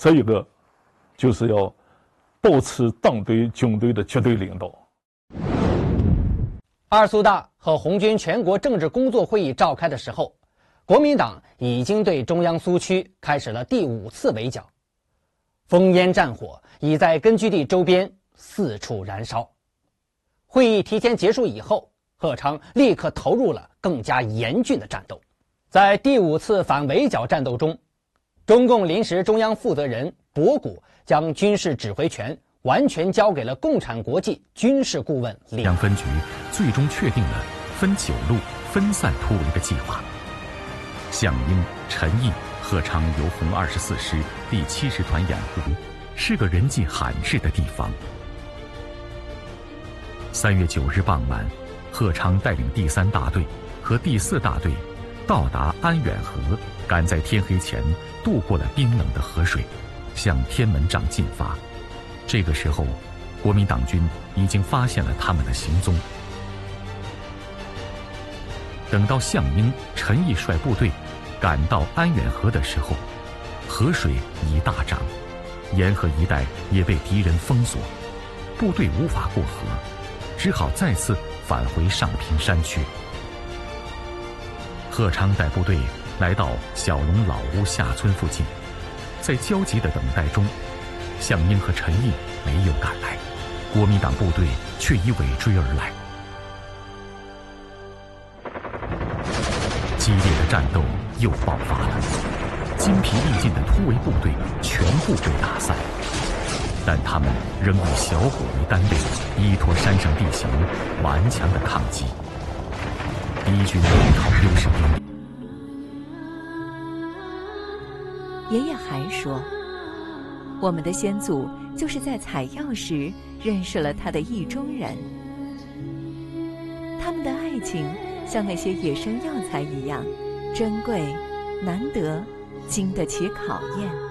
这一个就是要保持党对军队的绝对领导。 二苏大和红军全国政治工作会议召开的时候，国民党已经对中央苏区开始了第5次围剿，烽烟战火已在根据地周边四处燃烧。会议提前结束以后，贺昌立刻投入了更加严峻的战斗。在第5次反围剿战斗中，中共临时中央负责人博古将军事指挥权完全交给了共产国际军事顾问李两分局最终确定了分9路分散突围的计划。项英、陈毅、贺昌由红24师第70团掩护，是个人迹罕至的地方。3月9日傍晚，贺昌带领第3大队和第4大队到达安远河，赶在天黑前渡过了冰冷的河水，向天门帐进发。这个时候，国民党军已经发现了他们的行踪。等到项英、陈毅率部队赶到安远河的时候，河水已大涨，沿河一带也被敌人封锁，部队无法过河，只好再次返回上平山区。贺昌带部队来到小龙老屋下村附近，在焦急的等待中，项英和陈毅没有赶来，国民党部队却已尾追而来。激烈的战斗又爆发了，筋疲力尽的突围部队全部被打散，但他们仍以小股为单位，依托山上地形顽强地抗击。敌军围讨60兵力。 爷爷还说，我们的先祖就是在采药时认识了他的意中人，他们的爱情像那些野生药材一样珍贵难得，经得起考验。